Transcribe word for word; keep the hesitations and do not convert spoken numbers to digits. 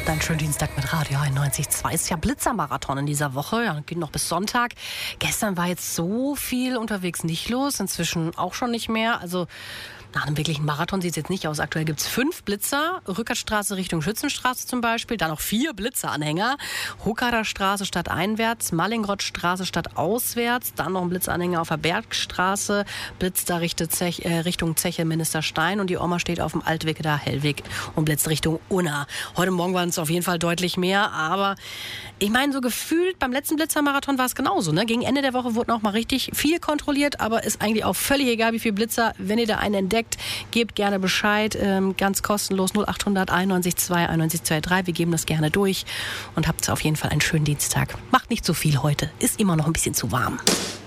Habt einen schönen Dienstag mit Radio einundneunzig Komma zwei. Ist ja Blitzermarathon in dieser Woche. Ja, geht noch bis Sonntag. Gestern war jetzt so viel unterwegs nicht los. Inzwischen auch schon nicht mehr. Also nach einem wirklichen Marathon sieht es jetzt nicht aus. Aktuell gibt es fünf Blitzer. Rückertstraße Richtung Schützenstraße zum Beispiel. Dann noch vier Blitzeranhänger. Huckader Straße stadteinwärts. Mallingrottstraße stadtauswärts. Dann noch ein Blitzanhänger auf der Bergstraße. Blitz da Richtung, Zech, äh, Richtung Zeche Ministerstein. Und die Oma steht auf dem Altweg da Hellweg und blitzt Richtung Unna. Heute Morgen waren es auf jeden Fall deutlich mehr. Aber ich meine, so gefühlt beim letzten Blitzermarathon war es genauso. Ne? Gegen Ende der Woche wurde noch mal richtig viel kontrolliert. Aber ist eigentlich auch völlig egal, wie viele Blitzer. Wenn ihr da einen entdeckt, gebt gerne Bescheid, ähm, ganz kostenlos null achthundert einundneunzig zwei einundneunzig drei. Wir geben das gerne durch und habt auf jeden Fall einen schönen Dienstag. Macht nicht so viel heute, ist immer noch ein bisschen zu warm.